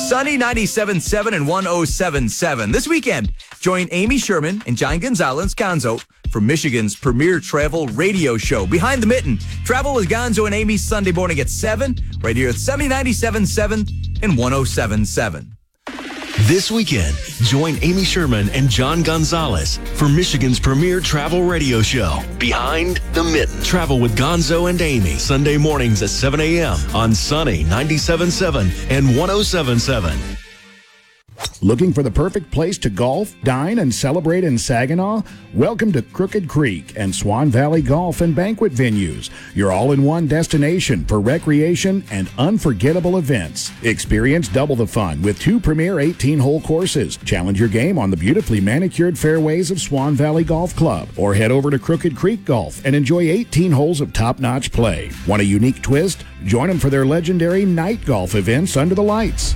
Sunny 97.7 and 107.7. This weekend, join Amy Sherman and John Gonzo for Michigan's premier travel radio show, Behind the Mitten. Travel with Gonzo and Amy Sunday morning at 7, right here at Sunny 97.7 and 107.7. This weekend, join Amy Sherman and John Gonzalez for Michigan's premier travel radio show, Behind the Mitten. Travel with Gonzo and Amy, Sunday mornings at 7 a.m. on Sunny 97.7 and 107.7. Looking for the perfect place to golf, dine, and celebrate in Saginaw? Welcome to Crooked Creek and Swan Valley Golf and Banquet Venues, your all-in-one destination for recreation and unforgettable events. Experience double the fun with 2 premier 18-hole courses. Challenge your game on the beautifully manicured fairways of Swan Valley Golf Club, or head over to Crooked Creek Golf and enjoy 18 holes of top-notch play. Want a unique twist? Join them for their legendary night golf events under the lights.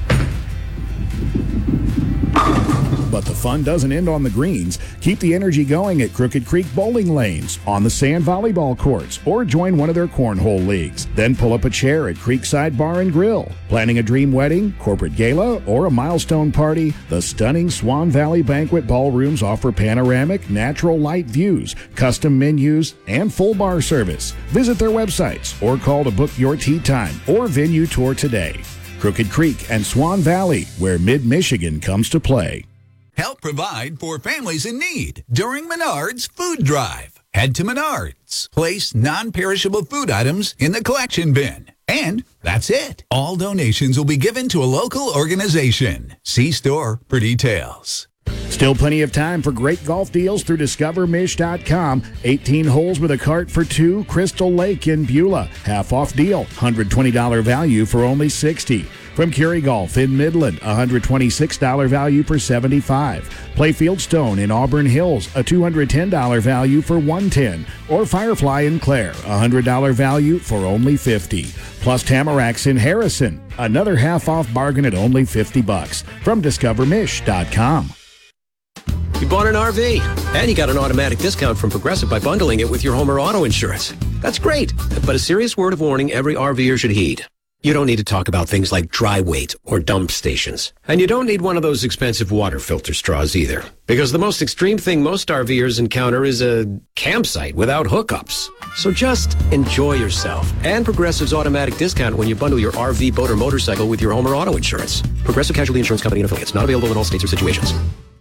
But the fun doesn't end on the greens. Keep the energy going at Crooked Creek bowling lanes, on the sand volleyball courts, or join one of their cornhole leagues. Then pull up a chair at Creekside Bar and Grill. Planning a dream wedding, corporate gala, or a milestone party? The stunning Swan Valley Banquet Ballrooms offer panoramic, natural light views, custom menus, and full bar service. Visit their websites or call to book your tee time or venue tour today. Crooked Creek and Swan Valley, where Mid-Michigan comes to play. Help provide for families in need during Menards Food Drive. Head to Menards. Place non-perishable food items in the collection bin. And that's it. All donations will be given to a local organization. See store for details. Still plenty of time for great golf deals through DiscoverMish.com. 18 holes with a cart for 2, Crystal Lake in Beulah. Half off deal, $120 value for only $60. From Curie Golf in Midland, $126 value for $75. Playfield Stone in Auburn Hills, a $210 value for $110. Or Firefly in Clare, $100 value for only $50. Plus Tamaracks in Harrison, another half-off bargain at only $50. From DiscoverMish.com. You bought an RV, and you got an automatic discount from Progressive by bundling it with your home or auto insurance. That's great, but a serious word of warning every RVer should heed. You don't need to talk about things like dry weight or dump stations. And you don't need one of those expensive water filter straws either. Because the most extreme thing most RVers encounter is a campsite without hookups. So just enjoy yourself and Progressive's automatic discount when you bundle your RV, boat, or motorcycle with your home or auto insurance. Progressive Casualty Insurance Company and affiliates. Not available in all states or situations.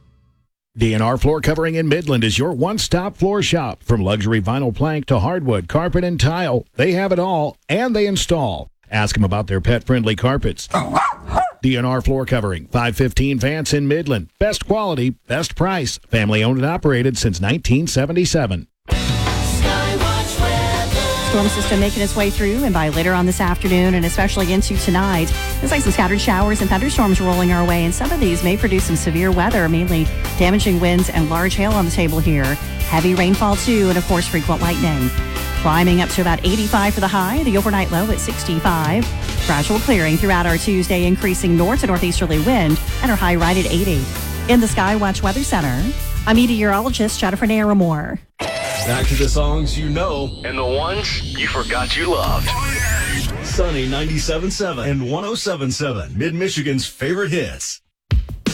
D&R Floor Covering in Midland is your one-stop floor shop. From luxury vinyl plank to hardwood, carpet, and tile, they have it all, and they install. Ask them about their pet-friendly carpets. D&R Floor Covering, 515 Vance in Midland. Best quality, best price. Family owned and operated since 1977. Storm system making its way through, and by later on this afternoon and especially into tonight, looks like some scattered showers and thunderstorms rolling our way, and some of these may produce some severe weather, mainly damaging winds and large hail on the table here. Heavy rainfall too, and of course frequent lightning. Climbing up to about 85 for the high, the overnight low at 65. Gradual clearing throughout our Tuesday, increasing north to northeasterly wind, and our high right at 80. In the Skywatch Weather Center, I'm meteorologist Jennifer Naramore. Back to the songs you know and the ones you forgot you loved. Sunny 97.7 and 107.7, Mid-Michigan's favorite hits.